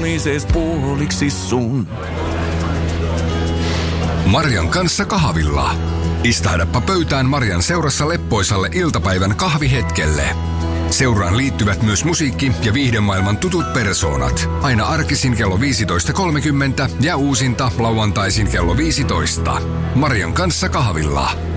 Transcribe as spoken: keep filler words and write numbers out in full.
kolises puoliksi sun. Marjan kanssa kahvilla. Istahdappa pöytään Marjan seurassa leppoisalle iltapäivän kahvihetkelle. Seuraan liittyvät myös musiikki- ja viihdemaailman tutut persoonat. Aina arkisin kello viisitoista kolmekymmentä ja uusinta lauantaisin kello viisitoista. Marjan kanssa kahvilla.